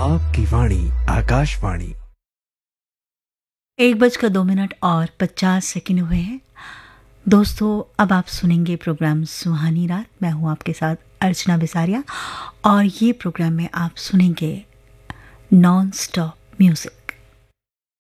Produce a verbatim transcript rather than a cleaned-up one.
आपकी वाणी आकाशवाणी। एक बजकर दो मिनट और पचास सेकंड हुए हैं। दोस्तों, अब आप सुनेंगे प्रोग्राम सुहानी रात। मैं हूं आपके साथ अर्चना बिसारिया और ये प्रोग्राम में आप सुनेंगे नॉन स्टॉप म्यूजिक।